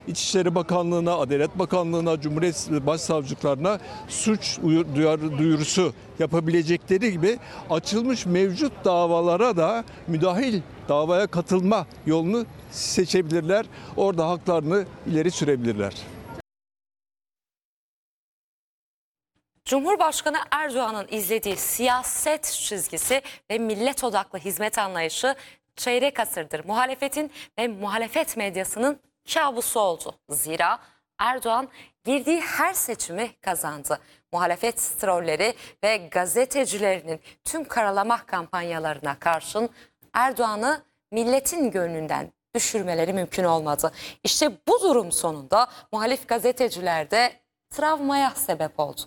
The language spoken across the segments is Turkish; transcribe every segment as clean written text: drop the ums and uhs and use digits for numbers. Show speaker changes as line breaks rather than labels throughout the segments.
İçişleri Bakanlığı'na, Adalet Bakanlığı'na, Cumhuriyet Başsavcılıklarına suç duyurusu yapabilecekleri gibi açılmış mevcut davalara da müdahil, davaya katılma yolunu seçebilirler. Orada haklarını ileri sürebilirler.
Cumhurbaşkanı Erdoğan'ın izlediği siyaset çizgisi ve millet odaklı hizmet anlayışı çeyrek asırdır muhalefetin ve muhalefet medyasının kabusu oldu. Zira Erdoğan girdiği her seçimi kazandı. Muhalefet trolleri ve gazetecilerinin tüm karalama kampanyalarına karşın Erdoğan'ı milletin gönlünden düşürmeleri mümkün olmadı. İşte bu durum sonunda muhalif gazeteciler de travmaya sebep oldu.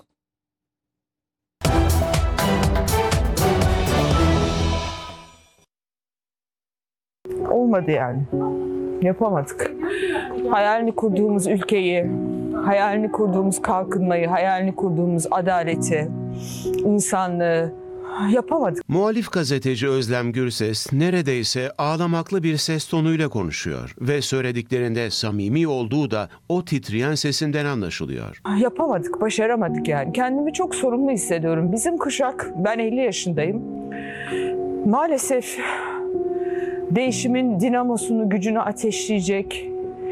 Olmadı yani. Yapamadık. Hayalini kurduğumuz ülkeyi, hayalini kurduğumuz kalkınmayı, hayalini kurduğumuz adaleti, insanlığı yapamadık.
Muhalif gazeteci Özlem Gürses neredeyse ağlamaklı bir ses tonuyla konuşuyor ve söylediklerinde samimi olduğu da o titreyen sesinden anlaşılıyor.
Yapamadık, başaramadık yani. Kendimi çok sorumlu hissediyorum. Bizim kuşak, ben 50 yaşındayım. Maalesef değişimin dinamosunu, gücünü ateşleyecek,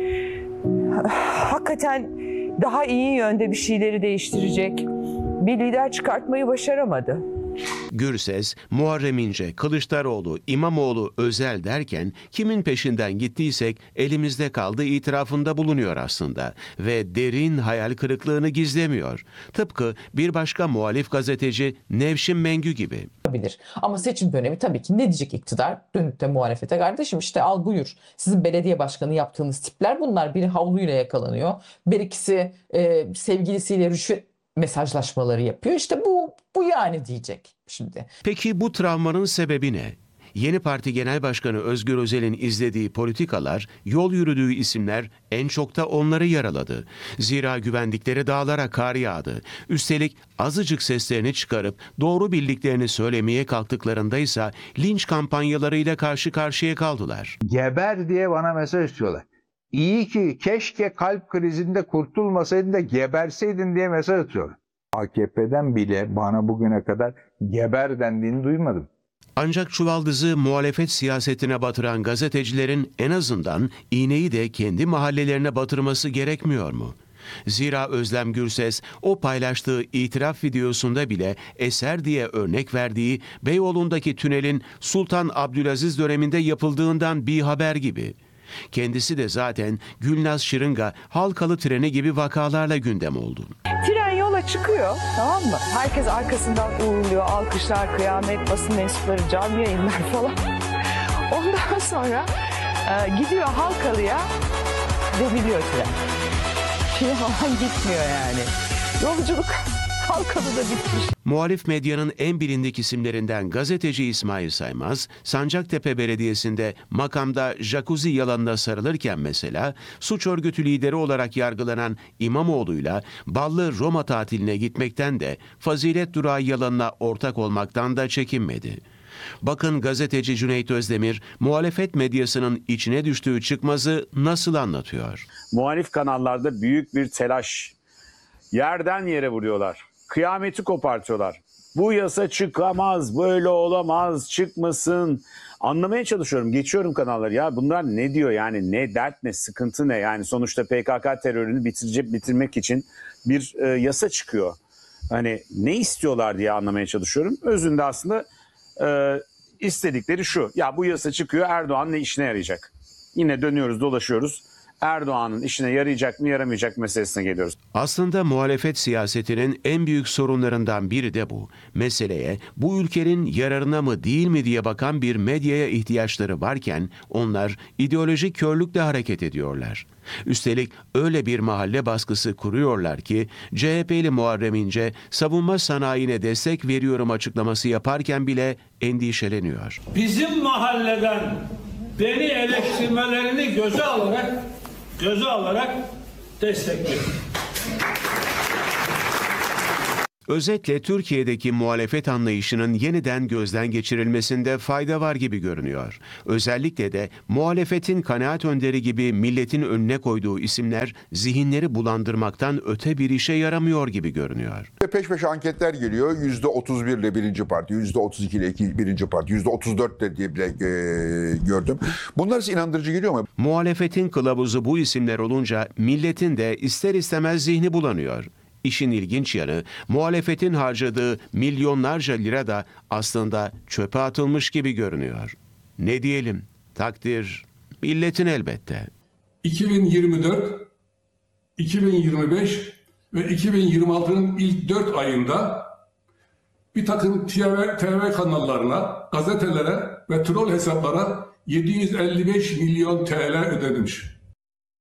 hakikaten daha iyi yönde bir şeyleri değiştirecek bir lider çıkartmayı başaramadı.
Gürses, Muharrem İnce, Kılıçdaroğlu, İmamoğlu, Özel derken kimin peşinden gittiysek elimizde kaldı itirafında bulunuyor aslında ve derin hayal kırıklığını gizlemiyor. Tıpkı bir başka muhalif gazeteci Nevşin Mengü gibi.
Ama seçim dönemi tabii ki ne diyecek iktidar? Dönüp de muhalefete kardeşim işte al buyur. Sizin belediye başkanı yaptığınız tipler bunlar. Biri havluyla yakalanıyor. Bir ikisi sevgilisiyle rüşvet mesajlaşmaları yapıyor. İşte bu yani diyecek şimdi.
Peki bu travmanın sebebi ne? Yeni Parti Genel Başkanı Özgür Özel'in izlediği politikalar, yol yürüdüğü isimler en çok da onları yaraladı. Zira güvendikleri dağlara kar yağdı. Üstelik azıcık seslerini çıkarıp doğru bildiklerini söylemeye kalktıklarında ise linç kampanyalarıyla karşı karşıya kaldılar.
Geber diye bana mesaj atıyorlar. İyi ki keşke kalp krizinde kurtulmasaydın da geberseydin diye mesaj atıyorlar. AKP'den bile bana bugüne kadar geber dendiğini duymadım.
Ancak çuvaldızı muhalefet siyasetine batıran gazetecilerin en azından iğneyi de kendi mahallelerine batırması gerekmiyor mu? Zira Özlem Gürses o paylaştığı itiraf videosunda bile eser diye örnek verdiği Beyoğlu'ndaki tünelin Sultan Abdülaziz döneminde yapıldığından bir haber gibi. Kendisi de zaten Gülnaz Şırınga, Halkalı treni gibi vakalarla gündem oldu.
Tren yola çıkıyor, tamam mı? Herkes arkasından uğurluyor, alkışlar, kıyamet, basın mensupları, canlı yayınlar falan. Ondan sonra gidiyor Halkalı'ya, deviliyor tren. Şimdi falan gitmiyor yani. Yolculuk Halkalı'da bitmiş.
Muhalif medyanın en bilindik isimlerinden gazeteci İsmail Saymaz, Sancaktepe Belediyesi'nde makamda jacuzzi yalanına sarılırken mesela suç örgütü lideri olarak yargılanan İmamoğlu'yla Ballı Roma tatiline gitmekten de Fazilet Durağı yalanına ortak olmaktan da çekinmedi. Bakın gazeteci Cüneyt Özdemir, muhalefet medyasının içine düştüğü çıkmazı nasıl anlatıyor?
Muhalif kanallarda büyük bir telaş, yerden yere vuruyorlar. Kıyameti kopartıyorlar. Bu yasa çıkamaz, böyle olamaz, çıkmasın. Anlamaya çalışıyorum, geçiyorum kanalları. Ya bunlar ne diyor yani, ne dert ne, sıkıntı ne? Yani sonuçta PKK terörünü bitirmek için bir yasa çıkıyor. Hani ne istiyorlar diye anlamaya çalışıyorum. Özünde aslında istedikleri şu. Ya bu yasa çıkıyor, Erdoğan ne işine yarayacak? Yine dönüyoruz, dolaşıyoruz. Erdoğan'ın işine yarayacak mı yaramayacak meselesine geliyoruz.
Aslında muhalefet siyasetinin en büyük sorunlarından biri de bu. Meseleye bu ülkenin yararına mı değil mi diye bakan bir medyaya ihtiyaçları varken onlar ideolojik körlükle hareket ediyorlar. Üstelik öyle bir mahalle baskısı kuruyorlar ki CHP'li Muharrem İnce savunma sanayine destek veriyorum açıklaması yaparken bile endişeleniyor.
Bizim mahalleden beni eleştirmelerini göze alarak destekliyorum.
Özetle Türkiye'deki muhalefet anlayışının yeniden gözden geçirilmesinde fayda var gibi görünüyor. Özellikle de muhalefetin kanaat önderi gibi milletin önüne koyduğu isimler zihinleri bulandırmaktan öte bir işe yaramıyor gibi görünüyor.
Peş peşe anketler geliyor. %31 ile birinci parti, %32 ile birinci parti, %34 de diye bile gördüm. Bunlar size inandırıcı geliyor mu?
Muhalefetin kılavuzu bu isimler olunca milletin de ister istemez zihni bulanıyor. İşin ilginç yanı muhalefetin harcadığı milyonlarca lira da aslında çöpe atılmış gibi görünüyor. Ne diyelim? Takdir milletin elbette.
2024, 2025 ve 2026'nın ilk 4 ayında bir takım TV kanallarına, gazetelere ve troll hesaplara 755 milyon TL ödenmiş.